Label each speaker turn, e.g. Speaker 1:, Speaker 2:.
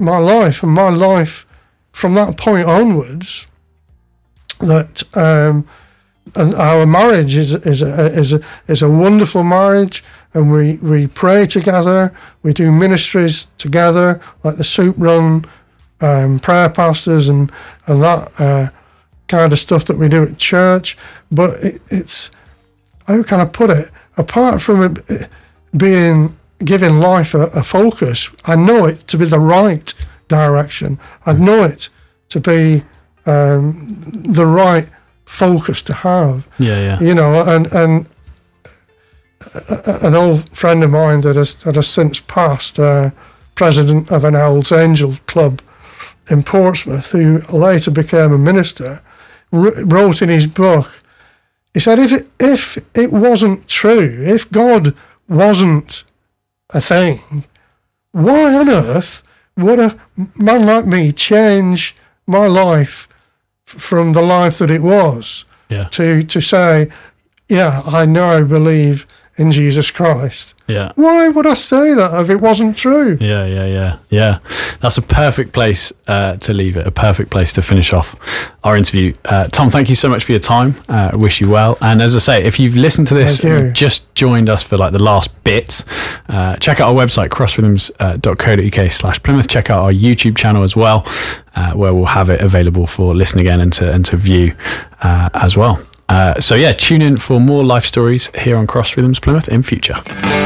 Speaker 1: my life, and my life from that point onwards, that and our marriage is a wonderful marriage, and we pray together, we do ministries together, like the Soup Run, prayer pastors, and that kind of stuff that we do at church. But it's, how can I put it? Apart from it giving life a focus, I know it to be the right direction. I know it to be the right focus to have. You know, and an old friend of mine that has since passed, president of an Hell's Angel club in Portsmouth, who later became a minister, wrote in his book, he said, if it wasn't true, if God wasn't a thing, why on earth would a man like me change my life from the life that it was to say, yeah, I now believe in Jesus Christ? Why would I say that if it wasn't true?
Speaker 2: Yeah. That's a perfect place to leave it, a perfect place to finish off our interview. Tom, thank you so much for your time. I wish you well. And as I say, if you've listened to this and just joined us for like the last bits, check out our website, crossrhythms.co.uk/Plymouth. Check out our YouTube channel as well, where we'll have it available for listen again and to view as well. So tune in for more life stories here on Cross Rhythms Plymouth in future.